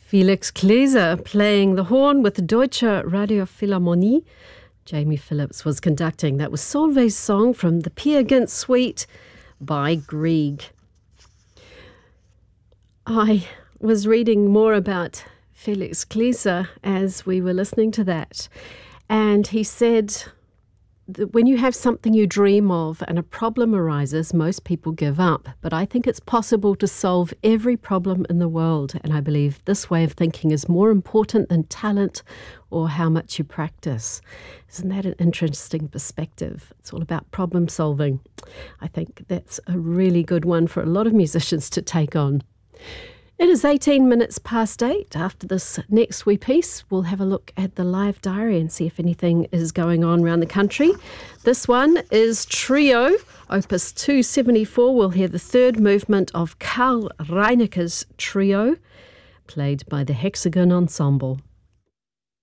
Felix Kleser playing the horn with the Deutsche Radiophilharmonie. Jamie Phillips was conducting. That was Solveig's song from the Peer Gynt Suite by Grieg. I was reading more about Felix Kleser as we were listening to that, and he said that when you have something you dream of and a problem arises, most people give up. But I think it's possible to solve every problem in the world, and I believe this way of thinking is more important than talent or how much you practice. Isn't that an interesting perspective? It's all about problem solving. I think that's a really good one for a lot of musicians to take on. It is 18 minutes past 8. After this next wee piece, we'll have a look at the live diary and see if anything is going on around the country. This one is Trio, Opus 274. We'll hear the third movement of Karl Reineke's Trio, played by the Hexagon Ensemble.